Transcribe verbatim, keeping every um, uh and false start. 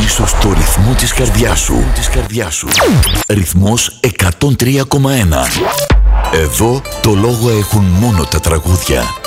ξυπνήσω στο ρυθμό της καρδιάς σου. Της καρδιάς σου. Ρυθμός εκατόν τρία κόμμα ένα. Εδώ το λόγο έχουν μόνο τα τραγούδια.